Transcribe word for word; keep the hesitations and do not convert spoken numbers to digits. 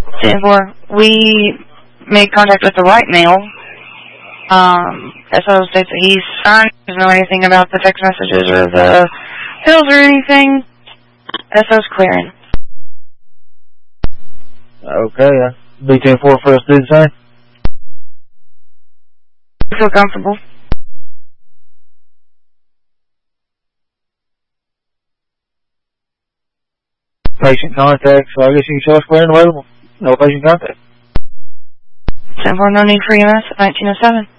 ten four, we made contact with the right mail. Um, S O states that he's signed. Doesn't know anything about the text messages or the pills or anything. S O's clearing. Okay, uh, B ten four for us to do the same. You feel comfortable? Patient contact, so I guess you can show us clearing available. No patient contact. ten four, no need for E M S at nineteen oh seven.